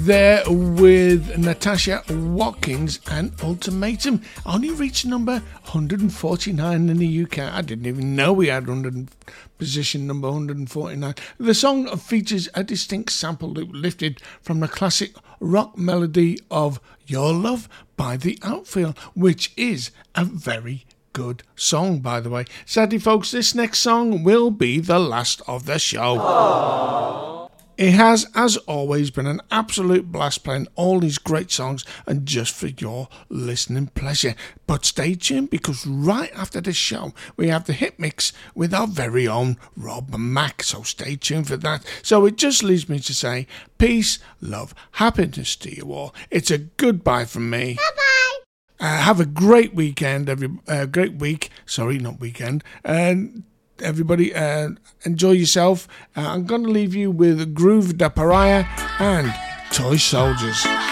there with Natasha Watkins and Ultimatum. Only reached number 149 in the UK. I didn't even know we had position number 149. The song features a distinct sample loop lifted from the classic rock melody of Your Love by The Outfield, which is a very good song, by the way. Sadly, folks, this next song will be the last of the show. Aww. It has, as always, been an absolute blast playing all these great songs and just for your listening pleasure. But stay tuned, because right after the show, we have the hit mix with our very own Rob Mack. So stay tuned for that. So it just leaves me to say peace, love, happiness to you all. It's a goodbye from me. Bye-bye. Have a great weekend, great week. Sorry, not weekend. And everybody, enjoy yourself. I'm going to leave you with Groove da Pariah and Toy Soldiers.